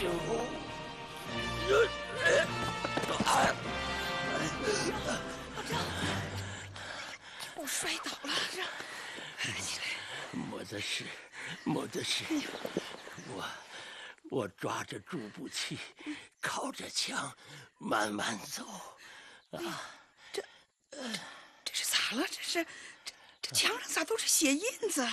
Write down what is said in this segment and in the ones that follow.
幸福。 我摔倒了，起来。 没得事，没得事。我抓着助步器，靠着墙，慢慢走。 这是咋了？这墙上咋都是血印子？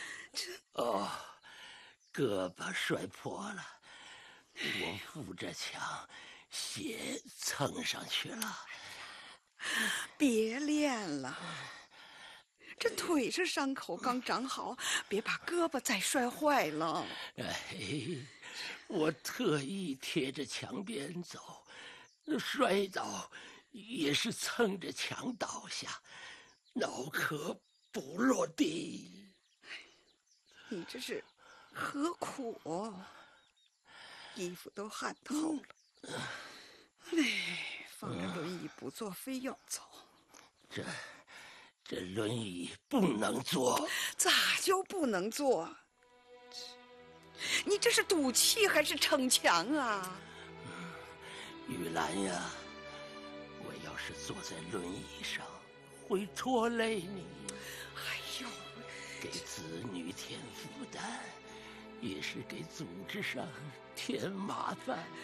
胳膊摔破了，我扶着墙，血蹭上去了。 别练了，这腿上伤口刚长好，别把胳膊再摔坏了。 我特意贴着墙边走，摔倒也是蹭着墙倒下，脑壳不落地。 你这是何苦？衣服都汗透了。放着轮椅不坐，非要走。 这轮椅不能坐。 咋就不能坐？你这是赌气还是逞强啊？ 玉兰呀，我要是坐在轮椅上，会拖累你。 哎呦， 给子女添负担，也是给组织上添麻烦。